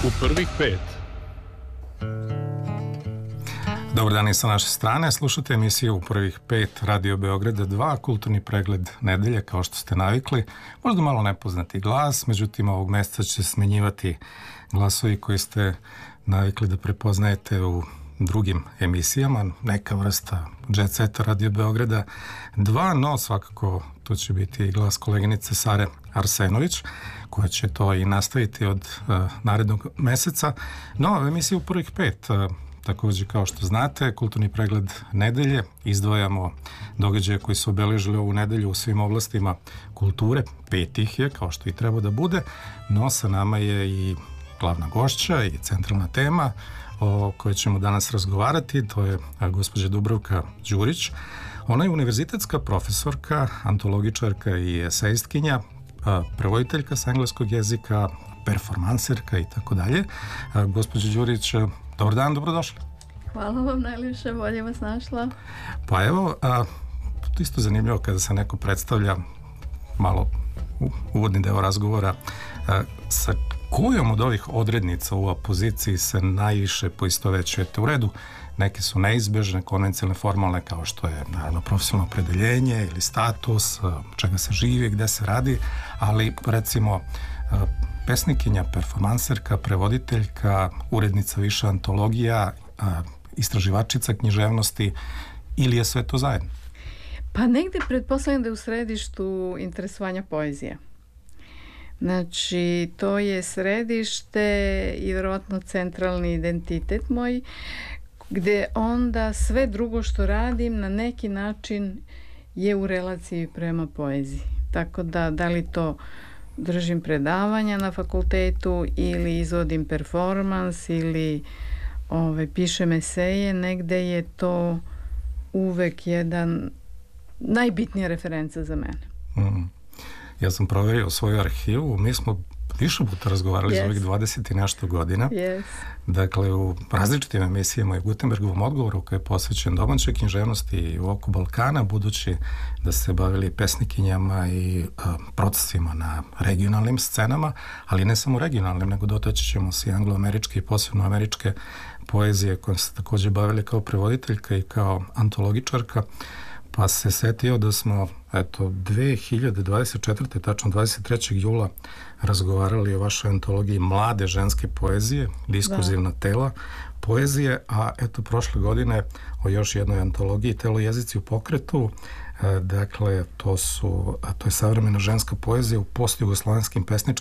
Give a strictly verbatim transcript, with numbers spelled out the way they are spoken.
U prvih pet. Dobar dan i sa naše strane. Slušate emisiju U prvih pet Radio Beograda dva, kulturni pregled nedelje, kao što ste navikli. Možda malo nepoznati glas, međutim ovog meseca će smenjivati glasovi koji ste navikli da prepoznajete u drugim emisijama, neka vrsta Jet Seta Radio Beograda dva, no svakako tu će biti i glas koleginice Sare Arsenović, koja će to i nastaviti od uh, narednog meseca. No, emisija U prvih pet, uh, također kao što znate, kulturni pregled nedelje, izdvajamo događaje koji su obeležili ovu nedelju u svim oblastima kulture, pet ih je, kao što i treba da bude, no sa nama je i glavna gošća i centralna tema o kojoj ćemo danas razgovarati, to je gospođa Dubravka Đurić. Ona je univerzitetska profesorka, antologičarka i esejistkinja, prevoditeljka sa engleskog jezika, performanserka i tako dalje. Gospođa Đurić, dobar dan, dobrodošli. Hvala vam najljepše, bolje vas našla. Pa evo, a, to isto zanimljivo kada se neko predstavlja, malo uvodni deo razgovora, a, sa kojom od ovih odrednica u opoziciji se najviše poistovećujete? U redu, neke su neizbežne, konvencionalne, formalne, kao što je naravno profesionalno opredeljenje ili status, čega se živi, gde se radi, ali recimo pesnikinja, performanserka, prevoditeljka, urednica više antologija, istraživačica književnosti, ili je sve to zajedno? Pa negde pretpostavljam da je u središtu interesovanja poezije. Znači, to je središte i vjerovatno centralni identitet moj, gde onda sve drugo što radim na neki način je u relaciji prema poeziji. Tako da, da li to držim predavanja na fakultetu ili izvodim performans ili ove, pišem eseje, negde je to uvek jedan najbitnija referenca za mene. Mm. Ja sam proverio svoju arhivu, mi smo više puta razgovarali yes. za ovih dvadeset i nešto godina. Yes. Dakle, u različitim emisijama i Gutenbergovom odgovoru koji je posvećen domaćoj književnosti i u oku Balkana, budući da ste bavili pesnikinjama i a, procesima na regionalnim scenama, ali ne samo regionalnim, nego dotaći ćemo se i angloameričke i posebno američke poezije kojom ste također bavili kao prevoditeljka i kao antologičarka. Pa se setio da smo, eto, dve hiljade dvadeset četvrte. tačno dvadeset trećeg jula razgovarali o vašoj antologiji mlade ženske poezije, diskurzivna da. tela poezije, a eto, prošle godine o još jednoj antologiji Telo, jezici u pokretu. E, dakle, to su, to je savremena ženska poezija u postjugoslovenskim pesničkim